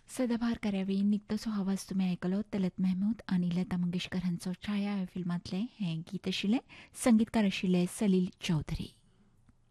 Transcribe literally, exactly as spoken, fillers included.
सदाबहार कार्यावळी निकतोसो आवाज तुमी आयकलो तलत मेहमूद आनी लता मंगेशकर हांचो छाया ह्या फिल्मांतलें हें गीत आशिल्लें. संगीतकार आशिल्ले सलील चौधरी.